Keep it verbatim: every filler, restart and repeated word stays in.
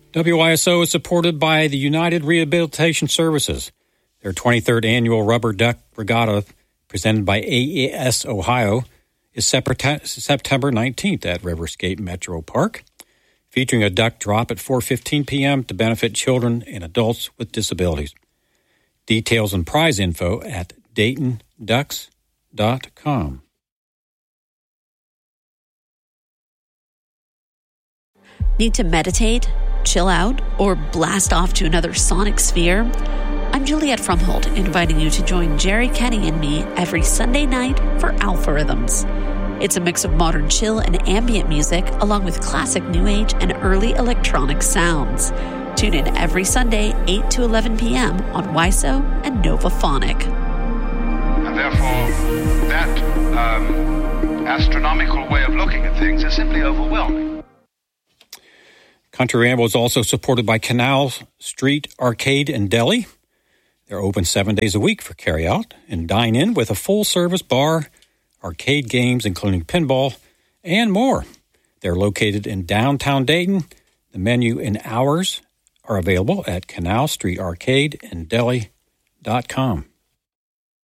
W I S O is supported by the United Rehabilitation Services. Their twenty-third annual Rubber Duck Regatta, presented by A A S Ohio, is September nineteenth at Riverscape Metro Park, featuring a duck drop at four fifteen p.m. to benefit children and adults with disabilities. Details and prize info at dayton ducks dot com. Need to meditate, chill out, or blast off to another sonic sphere? I'm Juliet Frumhold, inviting you to join Jerry Kenny and me every Sunday night for Alpha Rhythms. It's a mix of modern chill and ambient music, along with classic new age and early electronic sounds. Tune in every Sunday, eight to eleven p.m. on W I S O and Novaphonic. And therefore, that um, astronomical way of looking at things is simply overwhelming. Country Ramble is also supported by Canal Street Arcade and Deli. They're open seven days a week for carry-out and dine-in with a full-service bar, arcade games, including pinball, and more. They're located in downtown Dayton. The menu and hours are available at canal street arcade and deli dot com.